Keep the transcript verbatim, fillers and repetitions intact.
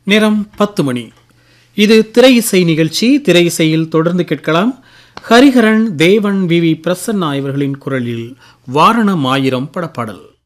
நேரம் பத்து மணி. இது திரை இசை நிகழ்ச்சி. திரை இசையில் தொடர்ந்து கேட்கலாம் ஹரிஹரன், தேவன், வி வி பிரசன்னா இவர்களின் குரலில் வாரணம் ஆயிரம் படப்பாடல்.